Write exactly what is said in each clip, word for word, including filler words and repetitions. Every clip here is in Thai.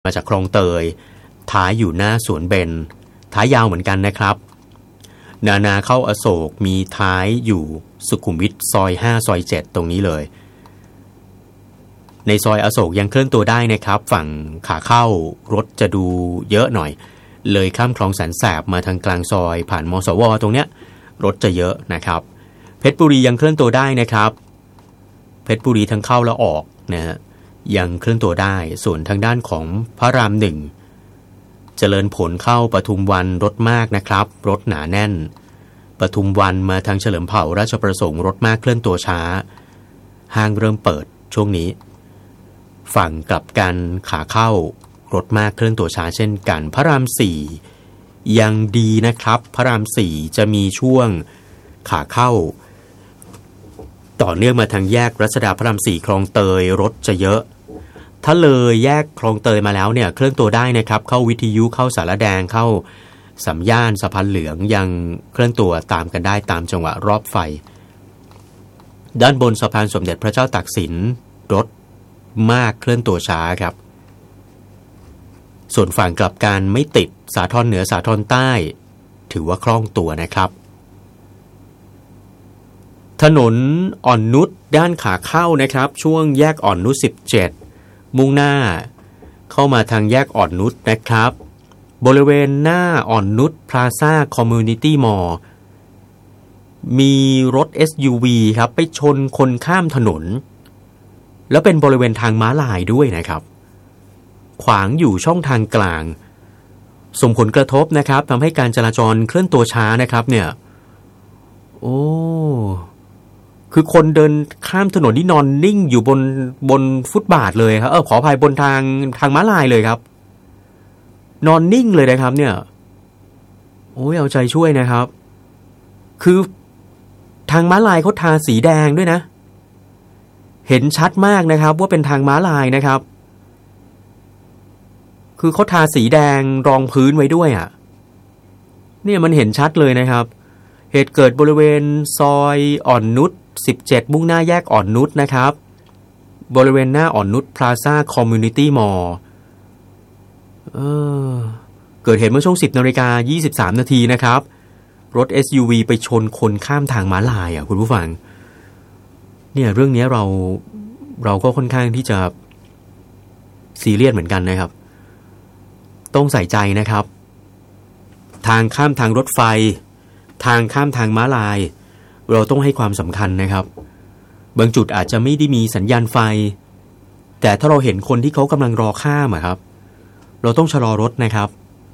มาจากคลองเตยท้ายอยู่หน้าสวนเบญท้ายยาวเหมือนกันนะครับนานาเข้าอโศกมีท้ายอยู่สุขุมวิทซอยห้าซอยเจ็ดตรงนี้เลยในซอยอโศกยังเคลื่อนตัวได้นะครับฝั่งขาเข้ารถจะดูเยอะหน่อยเลยข้ามคลองแสนแสบมาทางกลางซอยผ่านมสวตรงเนี้ยรถจะเยอะนะครับเพชรบุรียังเคลื่อนตัวได้นะครับเพชรบุรีทั้งเข้าและออกนะฮะยังเคลื่อนตัวได้ส่วนทางด้านของพระรามหนึ่งเจริญผลเข้าปทุมวันรถมากนะครับรถหนาแน่นปทุมวันมาทางเฉลิมเผ่าราชประสงค์รถมากเคลื่อนตัวช้าห้างเริ่มเปิดช่วงนี้ฝั่งกลับกันขาเข้ารถมากเคลื่อนตัวช้าเช่นกันพระรามสี่ยังดีนะครับพระรามสี่จะมีช่วงขาเข้าต่อเนื่องมาทางแยกรัชดาพระรามสี่คลองเตยรถจะเยอะถ้าเลยแยกคลองเตยมาแล้วเนี่ยเคลื่อนตัวได้นะครับเข้าวิทยุเข้าสารแดงเข้าสัมย่านสะพานเหลืองยังเคลื่อนตัวตามกันได้ตามจังหวะรอบไฟด้านบนสะพานสมเด็จพระเจ้าตากสินรถมากเคลื่อนตัวช้าครับส่วนฝั่งกลับกันไม่ติดสาทรเหนือสาทรใต้ถือว่าคล่องตัวนะครับถนนอ่อนนุชด้านขาเข้านะครับช่วงแยกอ่อนนุชสิบเจ็ดมุ่งหน้าเข้ามาทางแยกอ่อนนุชนะครับบริเวณหน้าอ่อนนุชพลาซ่าคอมมูนิตี้มอลล์มีรถ เอส ยู วี ครับไปชนคนข้ามถนนแล้วเป็นบริเวณทางม้าลายด้วยนะครับขวางอยู่ช่องทางกลางส่งผลกระทบนะครับทำให้การจราจรเคลื่อนตัวช้านะครับเนี่ยโอ้คือคนเดินข้ามถนนที่นอนนิ่งอยู่บนบนฟุตบาทเลยครับเออขออภัยบนทางทางม้าลายเลยครับนอนนิ่งเลยนะครับเนี่ยโอ้ยเอาใจช่วยนะครับคือทางม้าลายเขาทาสีแดงด้วยนะเห็นชัดมากนะครับว่าเป็นทางม้าลายนะครับคือเขาทาสีแดงรองพื้นไว้ด้วยอ่ะเนี่ยมันเห็นชัดเลยนะครับเหตุเกิดบริเวณซอยอ่อนนุชสิบเจ็ดมุ่งหน้าแยกอ่อนนุชนะครับบริเวณหน้าอ่อนนุชพลาซ่าคอมมูนิตี้มอลล์เออเกิดเหตุเมื่อช่วง สิบนาฬิกายี่สิบสามนาทีนะครับรถ เอส ยู วี ไปชนคนข้ามทางม้าลายอ่ะคุณผู้ฟังเนี่ยเรื่องนี้เราเราก็ค่อนข้างที่จะซีเรียสเหมือนกันนะครับต้องใส่ใจนะครับทางข้ามทางรถไฟทางข้ามทางม้าลายเราต้องให้ความสำคัญนะครับบางจุดอาจจะไม่ได้มีสัญญาณไฟแต่ถ้าเราเห็นคนที่เขากำลังรอข้ามอะครับเราต้องชะลอรถนะครับ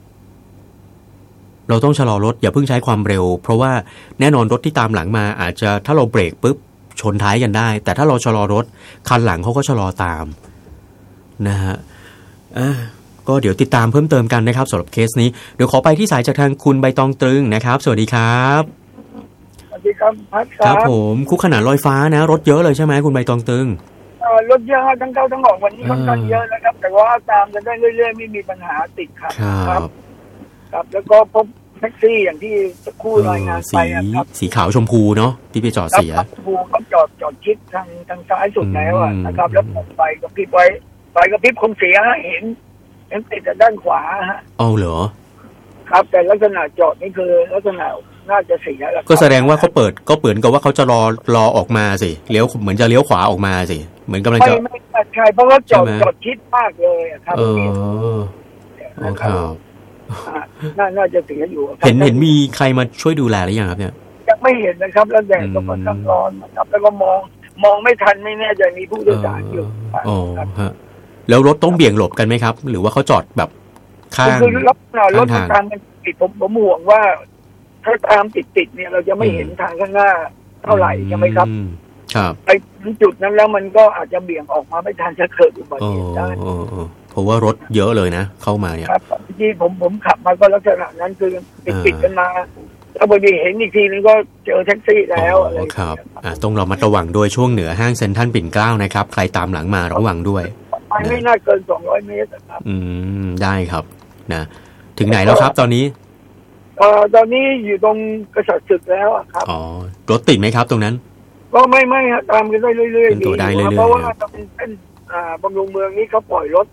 เราต้องชะลอรถอย่าเพิ่งใช้ความเร็วเพราะว่าแน่นอนรถที่ตามหลังมาอาจจะถ้าเราเบรกปุ๊บชนท้ายกันได้แต่ถ้าเราชะลอรถคันหลังเขาก็ชะลอตามนะฮะก็เดี๋ยวติดตามเพิ่มเติมกันนะครับสำหรับเคสนี้เดี๋ยวขอไปที่สายจากทางคุณใบตองตรึงนะครับสวัสดีครับสวัสดีครับพัดครับผมคุกขนานลอยฟ้านะรถเยอะเลยใช่ไหมคุณใบตองตรึงรถเยอะทั้งเข้าทั้งออกวันนี้ค่อนข้างเยอะนะครับแต่ว่าตามกันได้เรื่อยๆไม่มีปัญหาติดขัดครับครับแล้วก็พบแท็กซี่อย่างที่สักครู่รายงานไปครับสีขาวชมพูเนาะที่ไปจอดเสียชมพูเขาจอดจอดชิดทางทางซ้ายสุดแล้วนะครับแล้วผมไปกับพี่ไว้ไปกับพี่คงเสียเห็นเห็นติดจากด้านขวาฮะเอาเหรอครับแต่ลักษณะจอดนี่คือลักษณะน่าจะเสียแล้วก็แสดงว่าเขาเปิดก็เปิดกับว่าเขาจะรอรอออกมาสิเลี้ยวเหมือนจะเลี้ยวขวาออกมาสิเหมือนกำลังจะไม่ไม่ใช่เพราะว่าจอดจอดชิดมากเลยครับเออครับน่าจะเสียอยู่เห็นเห็นมีใครมาช่วยดูแลหรือยังครับเนี่ยยังไม่เห็นนะครับแล้วแดดก็ค่อนข้างร้อนนะครับแล้วก็มองมองไม่ทันไม่แน่ใจมีผู้โดยสารอยู่อ๋อฮะแล้วรถต้องเบี่ยงหลบกันไหมครับหรือว่าเขาจอดแบบข้างคือรถรถทางมันติดผมผมห่วงว่าถ้าตามติดติดเนี่ยเราจะไม่เห็นทางข้างหน้าเท่าไหร่ใช่ไหมครับครับไปถึงจุดนั้นแล้วมันก็อาจจะเบี่ยงออกมาไม่ทันจะเกิดอุบัติเหตุได้เพราะว่ารถเยอะเลยนะเข้ามาเนี่ยครับที่ผมผมขับมาก็ลักษณะนั้นคือติดติดกันมาแล้วพอดีเห็นอีกทีนึงก็เจอแท็กซี่แล้วอะไรครับต้องเรามาระวังด้วยช่วงเหนือห้างเซ็นทรัลปิ่นเกล้านะครับใครตามหลังมาระวังด้วยไม่น่าเกินสองร้อยเมตรครับอืมได้ครับนะถึงไหนแล้วครับตอนนี้เอ่อตอนนี้อยู่ตรงกษัตริย์ศึกแล้วครับอ๋อรถติดไหมครับตรงนั้นก็ไม่ไม่ตามกันได้เรื่อยๆดีเพราะว่าตอนเป็นอ่าบำรุงเมืองนี้เขาปล่อยรถ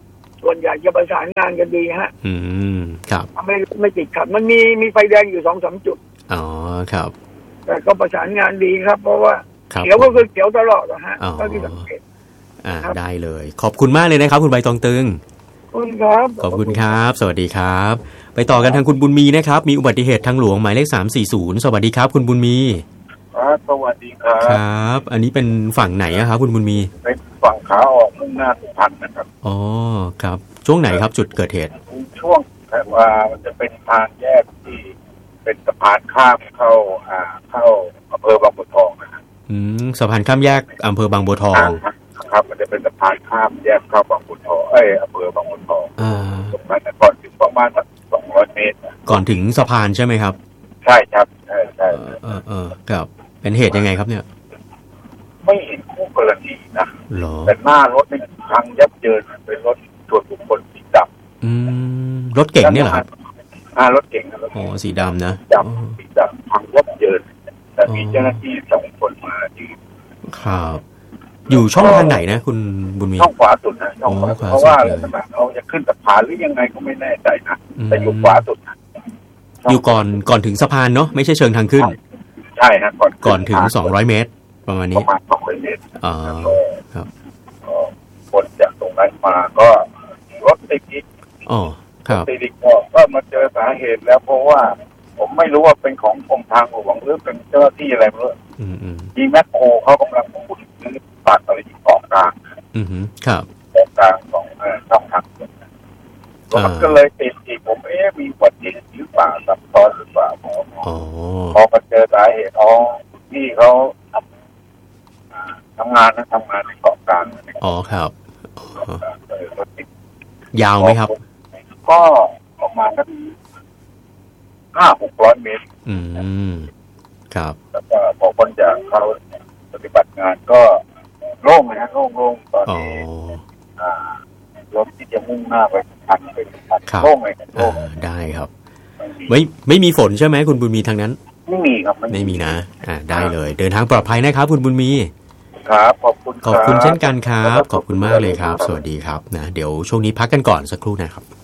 ส่วนใหญ่จะประสานงานกันดีฮะอืมครับไม่ไม่ติดขัดมันมีมีไฟแดงอยู่สองสามจุดอ๋อครับแต่ก็ประสานงานดีครับเพราะว่าเขียวก็คือเขียวตลอดนะฮะก็ที่สังเกตอ่าได้เลยขอบคุณมากเลยนะครับคุณใบตองตึงขอบคุณครับขอบคุณครับสวัสดีครับไปต่อกันทางคุณบุญมีนะครับมีอุบัติเหตุทางหลวงหมายเลขสามสี่ศูนย์สวัสดีครับคุณบุญมีครับสวัสดีครับครับอันนี้เป็นฝั่งไหนครับคุณบุญมีเป็นฝั่งขาออกมุ่งหน้าสุพรรณนะครับอ๋อครับช่วงไหนครับจุดเกิดเหตุช่วงแต่ว่ามันจะเป็นทางแยกที่เป็นสะพานข้ามเข้าอ่าเข้าอำเภอบางบัวทองนะครับอืมสะพานข้ามแยกอำเภอบางบัวทองครับมันจะเป็นสะพานข้ามแยกเข้าบางบัวทองเอ้ยอำเภอบางบัวทองอ่าตรงนั้นก่อนถึงประมาณสักสองร้อยเมตรก่อนถึงสะพานใช่ไหมครับใช่ครับใช่ใช่เออเออครับเป็นเหตุยังไงครับเนี่ยไม่เห็นคู่กรณีนะแต่หน้ารถนี่พังยับเยินเป็นรถส่วนบุคคลสีดำอืมรถเก่งเนี่ยเหรอครับอ่ารถเก่งอ๋อสีดำนะดำสีดำพังยับเยินแต่มีเจ้าหน้าที่สองคนมาที่ครับอยู่ช่องทางไหนนะคุณบุญมีช่องขวาสุดนะช่องขวาเพราะว่าเขาจะขึ้นสะพานหรือยังไงก็ไม่แน่ใจนะแต่อยู่ขวาสุดอยู่ก่อนก่อนถึงสะพานเนาะไม่ใช่เชิงทางขึ้นใช่ฮะก่อนก่อนถึงสองร้อยเมตรประมาณนี้ประมาณสองร้อยเมตรอ๋อครับคนจากตรงนั้นมาก็รถติดอีกอ๋อครับติดอีกก็มาเจอสาเหตุแล้วเพราะว่าผมไม่รู้ว่าเป็นของกรมทางหลวงหรือเป็นเจ้าหน้าที่อะไรไม่รู้มีแมคโครเขากำลังขุดหรือตัดอะไรที่เกาะกลางอือครับเกาะกลางของช่องทางรถก็เลยติดอีกผมเอ๊ะมีอุบัติเหตุหรือเปล่าซับซ้อนหรือเปล่าพอพอมาเจอสาเหตุอ๋อที่เขาทำทำงานนะทำงานในเกาะกลางอ๋อครับยาวไหมครับก็ประมาณสักห้าหกร้อยเมตรอืมครับแล้วก็พอคนจากเขาปฏิบัติงานก็โล่งนะโล่งโล่งตอนนี้รถที่จะมุ่งหน้าไปทันไปทันโล่งเลยโล่งได้ครับไม่ไม่มีฝนใช่ไหมคุณบุญมีทางนั้นไม่มีครับไม่มีนะอ่าได้เลยเดินทางปลอดภัยนะครับคุณบุญมีครับขอบคุณขอบคุณเช่นกันครับขอบคุณมากเลยครับสวัสดีครับนะเดี๋ยวช่วงนี้พักกันก่อนสักครู่นะครับ